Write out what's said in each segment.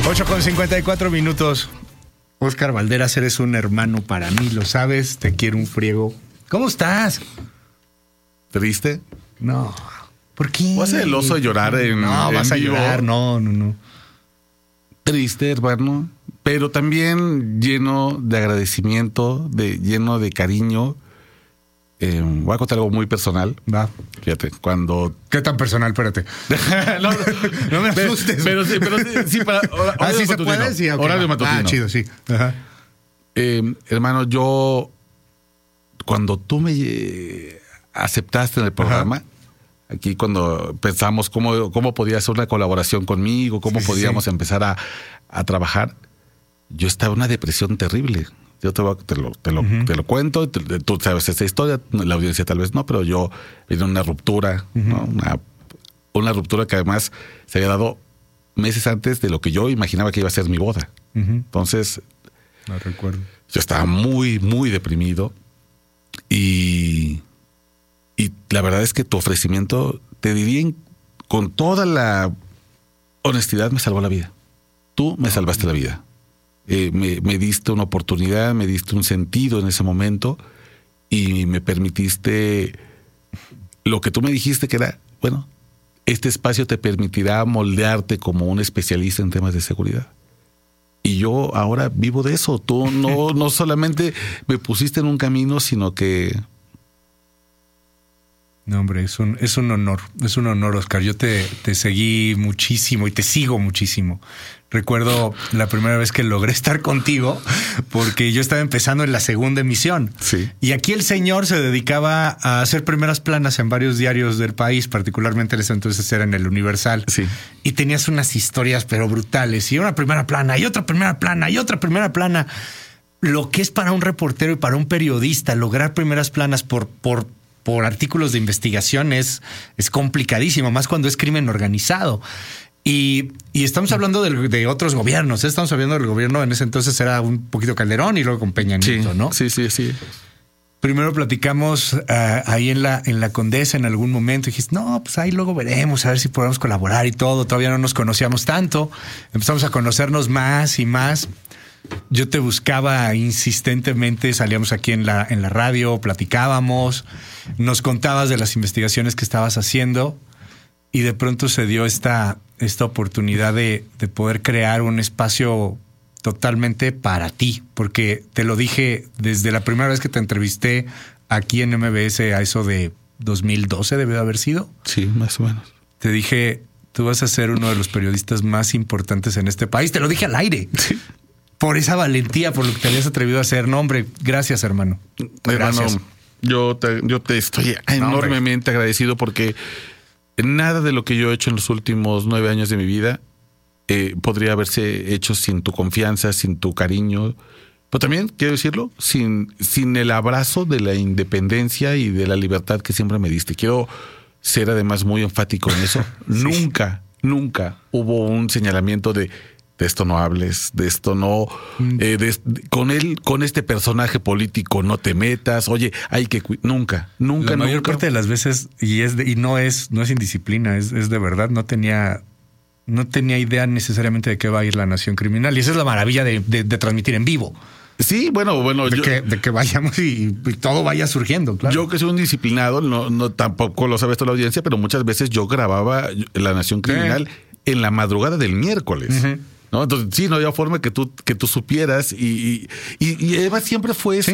8:54. Óscar Valderas, eres un hermano para mí, lo sabes, te quiero un friego. ¿Cómo estás? ¿Triste? No. ¿Por qué? ¿Vas a ser el oso de llorar en No, vas a vivo? llorar, no. Triste, hermano, pero también lleno de agradecimiento, lleno de cariño. Voy a contar algo muy personal. Va. Fíjate, cuando... ¿Qué tan personal? Espérate. No me asustes. Pero sí, para... ¿Así se puede? Sí, okay. Horario matutino. Ah, chido, sí. Ajá. Hermano, yo... Cuando tú me aceptaste en el programa... Ajá. Aquí cuando pensamos cómo podía hacer una colaboración conmigo, cómo podíamos empezar a trabajar, yo estaba en una depresión terrible. Yo te lo cuento, tú sabes esa historia, la audiencia tal vez no, pero yo en una ruptura, ¿no? Una ruptura que además se había dado meses antes de lo que yo imaginaba que iba a ser mi boda. Entonces, no recuerdo. Yo estaba muy, muy deprimido y la verdad es que tu ofrecimiento, te diría con toda la honestidad, me salvó la vida. Tú me salvaste la vida. Me diste una oportunidad, me diste un sentido en ese momento y me permitiste lo que tú me dijiste que era, bueno, este espacio te permitirá moldearte como un especialista en temas de seguridad. Y yo ahora vivo de eso. Tú no solamente me pusiste en un camino, sino que... No, hombre, es un honor, Óscar. Yo te seguí muchísimo y te sigo muchísimo. Recuerdo la primera vez que logré estar contigo porque yo estaba empezando en la segunda emisión. Sí. Y aquí el señor se dedicaba a hacer primeras planas en varios diarios del país, particularmente en ese entonces era en el Universal. Sí. Y tenías unas historias pero brutales. Y una primera plana y otra primera plana y otra primera plana. Lo que es para un reportero y para un periodista lograr primeras planas por artículos de investigación es complicadísimo, más cuando es crimen organizado. Y estamos hablando de otros gobiernos. Estamos hablando del gobierno, en ese entonces era un poquito Calderón y luego con Peña Nieto, ¿no? Sí. Primero platicamos ahí en la Condesa en algún momento. Y dijiste, no, pues ahí luego veremos, a ver si podemos colaborar y todo. Todavía no nos conocíamos tanto. Empezamos a conocernos más y más. Yo te buscaba insistentemente, salíamos aquí en la radio, platicábamos, nos contabas de las investigaciones que estabas haciendo y de pronto se dio esta oportunidad de poder crear un espacio totalmente para ti, porque te lo dije desde la primera vez que te entrevisté aquí en MBS, a eso de 2012 debió haber sido. Sí, más o menos. Te dije, tú vas a ser uno de los periodistas más importantes en este país. Te lo dije al aire. Sí. Por esa valentía, por lo que te habías atrevido a hacer. No, hombre, gracias, hermano. Gracias. Hermano, yo te estoy enormemente agradecido porque nada de lo que yo he hecho en los últimos 9 años de mi vida podría haberse hecho sin tu confianza, sin tu cariño. Pero también, quiero decirlo, sin el abrazo de la independencia y de la libertad que siempre me diste. Quiero ser además muy enfático en eso. Sí. Nunca hubo un señalamiento de esto no hables, de esto no, con este personaje político no te metas, oye, hay que nunca. La mayor parte de las veces, y no es indisciplina, es de verdad, no tenía idea necesariamente de qué va a ir La Nación Criminal, y esa es la maravilla de transmitir en vivo. Sí, bueno. De que vayamos y todo vaya surgiendo, claro. Yo que soy un disciplinado, no tampoco lo sabe toda la audiencia, pero muchas veces yo grababa La Nación Criminal en la madrugada del miércoles. ¿No? Entonces, sí, no había forma que tú supieras y además siempre fue eso,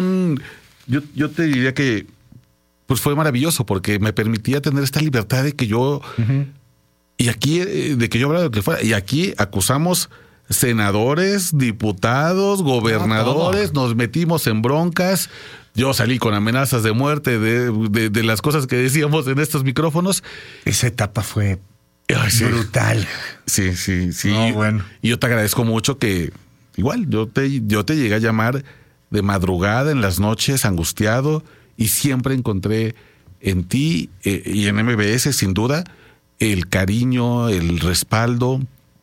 yo te diría que pues fue maravilloso porque me permitía tener esta libertad de que yo y aquí, de que yo hablara de lo que fuera, y aquí acusamos senadores, diputados, gobernadores, nos metimos en broncas. Yo salí con amenazas de muerte de las cosas que decíamos en estos micrófonos. Esa etapa fue... Ay, brutal. Sí. No, bueno. Y yo te agradezco mucho que igual yo te llegué a llamar de madrugada, en las noches, angustiado, y siempre encontré en ti y en MBS, sin duda, el cariño, el respaldo.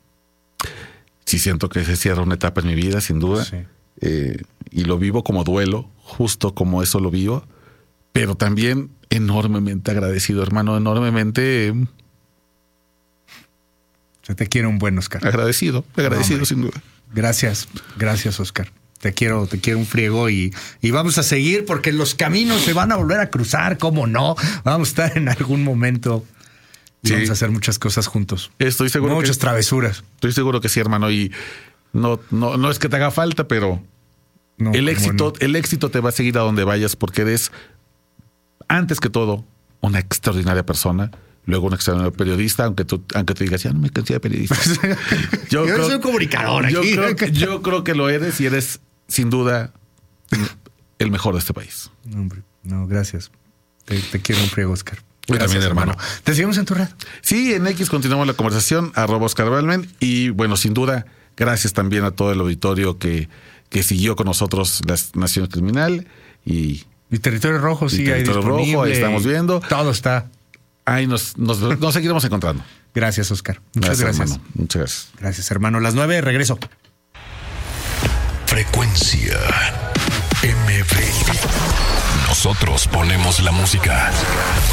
Sí siento que se cierra una etapa en mi vida, sin duda. Sí. Y lo vivo como duelo, justo como eso lo vivo, pero también enormemente agradecido, hermano, enormemente... Se te quiere un buen Oscar. Agradecido sin duda. Gracias, Oscar. Te quiero un friego y vamos a seguir porque los caminos se van a volver a cruzar, ¿cómo no? Vamos a estar en algún momento y vamos a hacer muchas cosas juntos. Estoy seguro. Muchas travesuras. Estoy seguro que sí, hermano. Y no es que te haga falta, pero el éxito te va a seguir a donde vayas porque eres, antes que todo, una extraordinaria persona. Luego un extraordinario periodista, aunque tú digas, ya no me cansé de periodista. Yo soy un comunicador aquí. Yo creo que lo eres y eres, sin duda, el mejor de este país. No, hombre, no, gracias. Te quiero un friego, Oscar. Yo también, hermano. ¿Te seguimos en tu red? Sí, en X continuamos la conversación, @Oscar Balmen. Y bueno, sin duda, gracias también a todo el auditorio que siguió con nosotros la Nación Criminal. Y Territorio Rojo sigue ahí disponible. Territorio Rojo, ahí estamos viendo. Todo está. Ahí nos seguiremos encontrando. Gracias, Oscar. Muchas gracias. Hermano. Muchas gracias. Gracias, hermano. Las 9, regreso. Frecuencia MB. Nosotros ponemos la música.